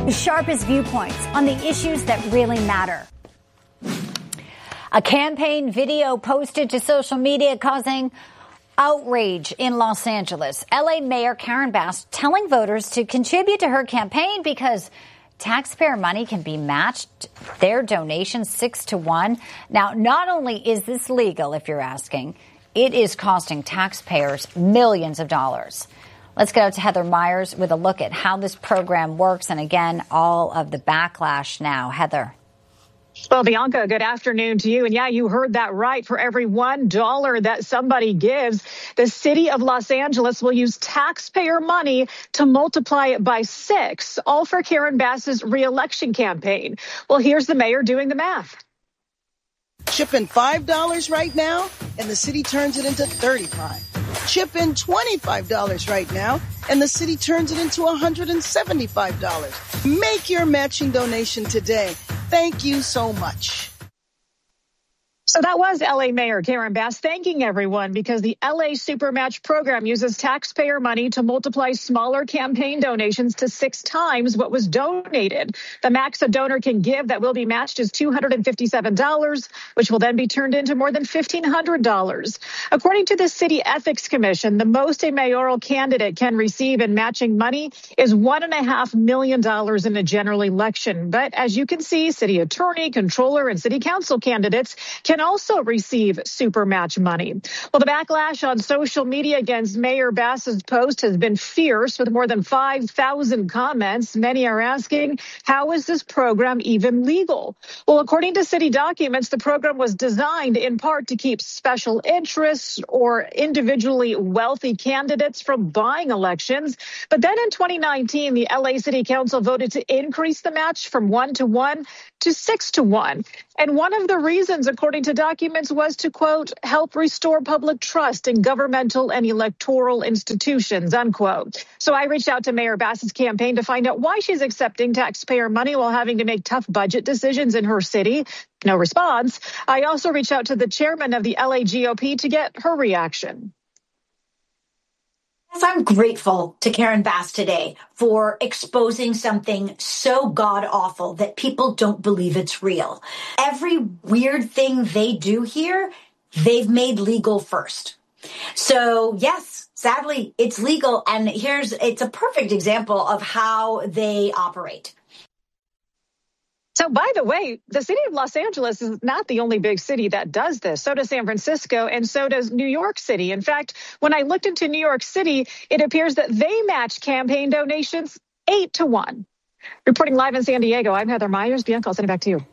the sharpest viewpoints on the issues that really matter. A campaign video posted to social media causing outrage in Los Angeles. LA Mayor Karen Bass telling voters to contribute to her campaign because taxpayer money can be matched, their donations 6-1. Now, not only is this legal, if you're asking, it is costing taxpayers millions of dollars. Let's go to Heather Myers with a look at how this program works and, again, all of the backlash now. Heather. Well, Bianca, good afternoon to you. And yeah, you heard that right. For every $1 that somebody gives, the city of Los Angeles will use taxpayer money to multiply it by 6, all for Karen Bass's reelection campaign. Well, here's the mayor doing the math. Chip in $5 right now, and the city turns it into $35. Chip in $25 right now, and the city turns it into $175. Make your matching donation today. Thank you so much. So that was LA Mayor Karen Bass thanking everyone because the LA Supermatch program uses taxpayer money to multiply smaller campaign donations to 6 times what was donated. The max a donor can give that will be matched is $257, which will then be turned into more than $1,500. According to the City Ethics Commission, the most a mayoral candidate can receive in matching money is $1.5 million in a general election. But as you can see, city attorney, controller, and city council candidates can also receive Supermatch money. Well, the backlash on social media against Mayor Bass's post has been fierce, with more than 5,000 comments. Many are asking, how is this program even legal? Well, according to city documents, the program was designed in part to keep special interests or individually wealthy candidates from buying elections. But then in 2019, the LA City Council voted to increase the match from 1-1 to 6-1. And one of the reasons, according to documents, was to, quote, help restore public trust in governmental and electoral institutions, unquote. So I reached out to Mayor Bass's campaign to find out why she's accepting taxpayer money while having to make tough budget decisions in her city. No response. I also reached out to the chairman of the LA GOP to get her reaction. I'm grateful to Karen Bass today for exposing something so god-awful that people don't believe it's real. Every weird thing they do here, they've made legal first. So yes, sadly, it's legal. And it's a perfect example of how they operate. So, by the way, the city of Los Angeles is not the only big city that does this. So does San Francisco, and so does New York City. In fact, when I looked into New York City, it appears that they match campaign donations 8-1. Reporting live in San Diego, I'm Heather Myers. Bianca, I'll send it back to you.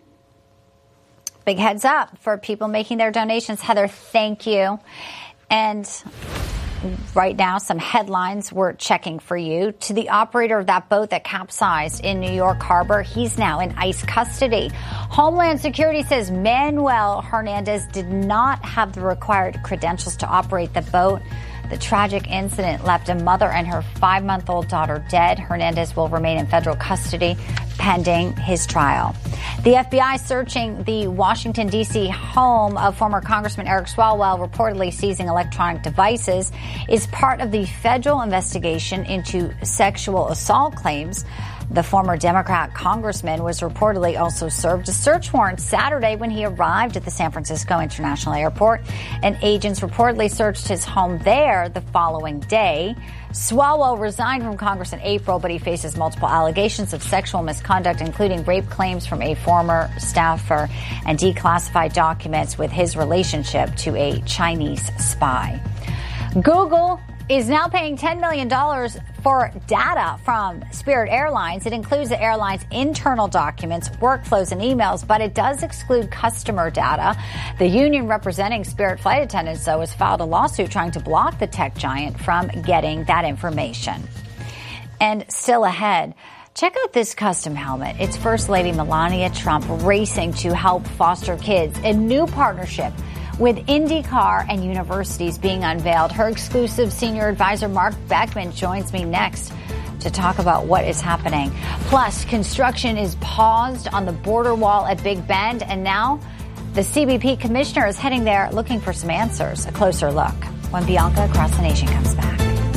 Big heads up for people making their donations. Heather, thank you. And right now, some headlines we're checking for you. To the operator of that boat that capsized in New York Harbor, he's now in ICE custody. Homeland Security says Manuel Hernandez did not have the required credentials to operate the boat. The tragic incident left a mother and her 5-month-old daughter dead. Hernandez will remain in federal custody pending his trial. The FBI searching the Washington, D.C. home of former Congressman Eric Swalwell, reportedly seizing electronic devices, is part of the federal investigation into sexual assault claims. The former Democrat congressman was reportedly also served a search warrant Saturday when he arrived at the San Francisco International Airport, and agents reportedly searched his home there the following day. Swalwell resigned from Congress in April, but he faces multiple allegations of sexual misconduct, including rape claims from a former staffer and declassified documents with his relationship to a Chinese spy. Google is now paying $10 million for data from Spirit Airlines. It includes the airline's internal documents, workflows, and emails, but it does exclude customer data. The union representing Spirit flight attendants, though, has filed a lawsuit trying to block the tech giant from getting that information. And still ahead, check out this custom helmet. It's First Lady Melania Trump racing to help foster kids. A new partnership with IndyCar and universities being unveiled. Her exclusive senior advisor, Mark Beckman, joins me next to talk about what is happening. Plus, construction is paused on the border wall at Big Bend, and now the CBP commissioner is heading there looking for some answers. A closer look when Bianca Across the Nation comes back.